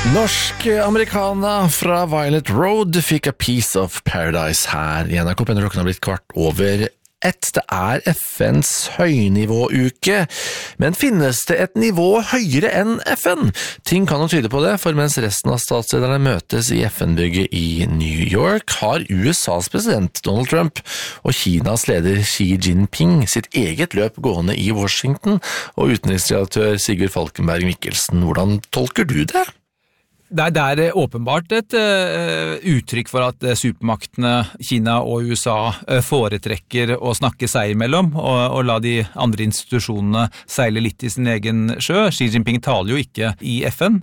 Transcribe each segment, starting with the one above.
Norsk amerikaner fra Violet Road fikk A Piece of Paradise her i NRK. Klokken har blitt 1:15. Det FNs høynivåuke, men finnes det et nivå høyere enn FN? Ting kan jo tyde på det, for mens resten av statslederne møtes i FN-bygget i New York, har USAs president Donald Trump og Kinas leder Xi Jinping sitt eget løp gående i Washington, og utenriksredaktør Sigurd Falkenberg Mikkelsen, hvordan tolker du det? Det åpenbart et uttrykk for at supermaktene Kina og USA foretrekker å snakke seg imellom og la de andre institusjonene seile litt i sin egen sjø. Xi Jinping taler jo ikke i FN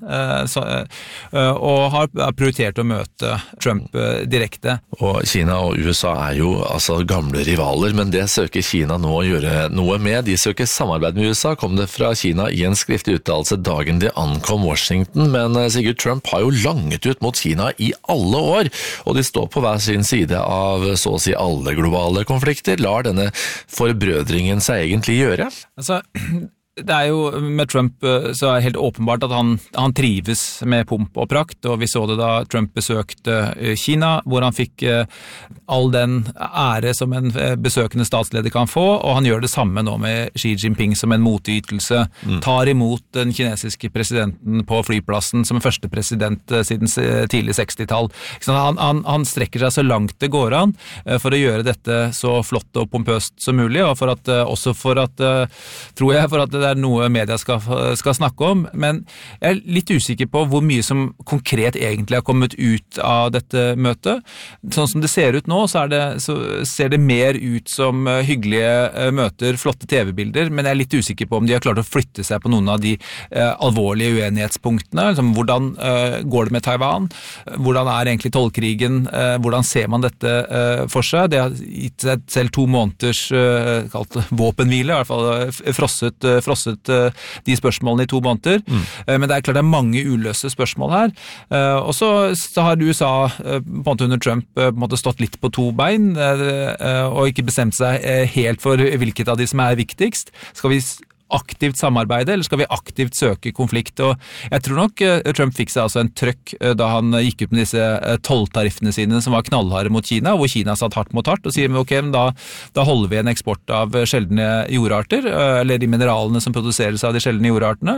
og har prioritert å møte Trump direkte. Og Kina og USA er jo altså gamle rivaler, men det søker Kina nå å gjøre noe med. De søker samarbeid med USA, kom det fra Kina i en skriftlig uttalelse dagen de ankom Washington, men Sigurd, Trump har jo langet ut mot Kina i alle år, og de står på hver sin side av så å si alle globale konflikter. Lar denne forbrødringen seg egentlig gjøre? Det jo med Trump så det helt åpenbart at han trives med pomp og prakt, og vi så det da Trump besøkte Kina, hvor han fikk all den ære som en besøkende statsleder kan få, og han gjør det samme nå med Xi Jinping som en motytelse, tar imot den kinesiske presidenten på flyplassen som første president siden tidlig 60-tall. Han strekker seg så langt det går an for å gjøre dette så flott og pompøst som mulig, og også for at det noe media skal snakke om, men jeg litt usikker på hvor mye som konkret egentlig har kommet ut av dette møtet. Sånn som det ser ut nå, så ser det mer ut som hyggelige møter, flotte TV-bilder, men jeg er litt usikker på om de har klart å flytte seg på noen av de alvorlige uenighetspunktene. Liksom, hvordan går det med Taiwan? Hvordan egentlig tollkrigen? Hvordan ser man dette for seg? Det har gitt seg selv 2 måneders kalt våpenhvile, i hvert fall frosset de spørsmålene i 2 måneder, men det klart det mange uløse spørsmål her, og så har USA på en måte under Trump på en måte stått litt på 2 bein, og ikke bestemt seg helt for hvilket av de som viktigst. Skal vi aktivt samarbeide, eller skal vi aktivt søke konflikt? Og jeg tror nok Trump fikk seg altså en trøkk da han gikk ut med disse tolltariffene sine som var knallharde mot Kina, hvor Kina satt hardt mot hardt, og sier, ok, men da holder vi en eksport av sjeldne jordarter, eller de mineralene som produseres av de sjeldne jordartene,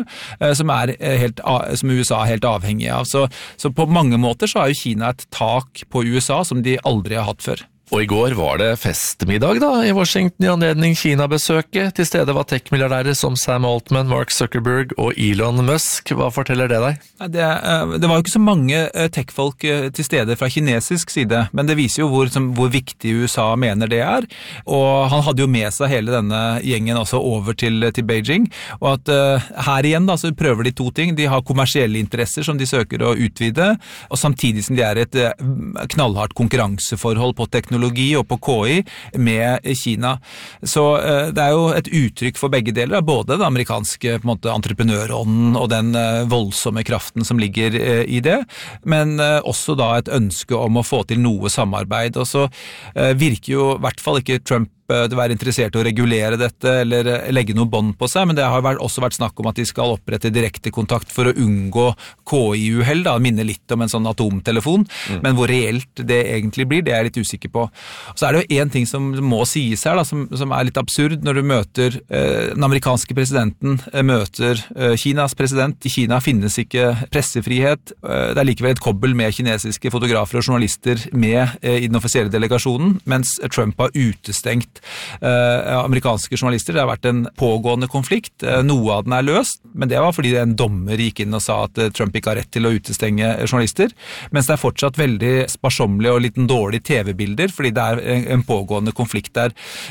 som USA er helt avhengig av. Så på mange måter så har jo Kina et tak på USA som de aldri har hatt før. Og i går var det festmiddag i Washington i anledning Kina-besøket. Til stede var tech-milliardærer som Sam Altman, Mark Zuckerberg og Elon Musk. Hva forteller det deg? Det var jo ikke så mange tech-folk til stede fra kinesisk side, men det viser jo hvor viktig USA mener det er. Og han hadde jo med seg hele denne gjengen også over til Beijing. Og at her igjen så prøver de 2 ting. De har kommersielle interesser som de søker å utvide, og samtidig som de er et knallhardt konkurranseforhold på teknologi og på KI med Kina. Så det er jo et uttrykk for begge deler, både den amerikanske på en måte, entreprenørånden og den voldsomme kraften som ligger i det, men også da et ønske om å få til noe samarbeid. Og så virker jo i hvert fall ikke Trump til å være interessert i å regulere dette eller legge noe bånd på seg, men det har også vært snakk om at de skal opprette direkte kontakt for å unngå KI-uheld, minner litt om en sånn atomtelefon, men hvor reelt det egentlig blir, det er jeg litt usikker på. Så er det jo en ting som må sies her, som er litt absurd når du møter den amerikanske presidenten, møter Kinas president. I Kina finnes ikke pressefrihet, det er likevel et kobbel med kinesiske fotografer og journalister med i den offisielle delegasjonen, mens Trump har utestengt amerikanske journalister. Det har vært en pågående konflikt. Noe av den er løst, men det var fordi en dommer gikk inn og sa at Trump ikke har rett til å utestenge journalister, mens det er fortsatt veldig sparsomlige og litt dårlige TV-bilder, fordi det er en pågående konflikt der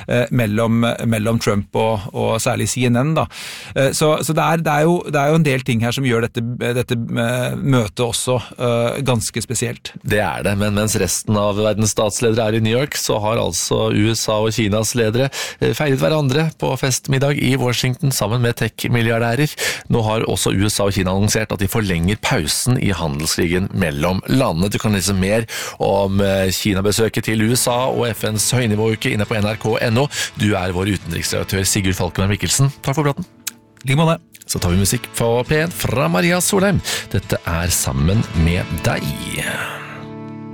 mellom Trump og særlig CNN. Da. Så det er jo en del ting her som gjør dette møtet også ganske spesielt. Det er det, men mens resten av verdens statsledere er i New York, så har altså USA og Kinas ledere feiret hverandre på festmiddag i Washington sammen med tech-milliardærer. Nå har også USA og Kina annonsert at de forlenger pausen i handelskrigen mellom landene. Du kan lese mer om Kina-besøket til USA og FNs høynivåuke inne på nrk.no. Du er vår utenriksredaktør Sigurd Falkenberg Mikkelsen. Takk for praten. Like måte. Så tar vi musikk på P1 fra Maria Solheim. Dette er Sammen med deg.